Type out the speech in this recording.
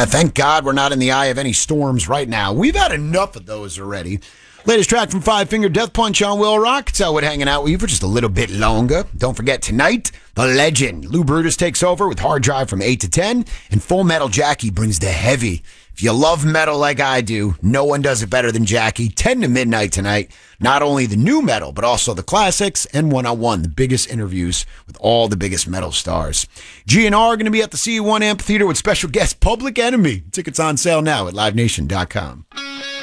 Yeah, thank God we're not in the eye of any storms right now. We've had enough of those already. Latest track from Five Finger Death Punch on Will Rock. It's Elwood hanging out with you for just a little bit longer. Don't forget tonight, the legend Lou Brutus takes over with Hard Drive from 8 to 10, and Full Metal Jackie brings the heavy. If you love metal like I do, no one does it better than Jackie. 10 to midnight tonight. Not only the new metal, but also the classics and one-on-one, the biggest interviews with all the biggest metal stars. GNR are going to be at the CU1 Amphitheater with special guest Public Enemy. Tickets on sale now at livenation.com.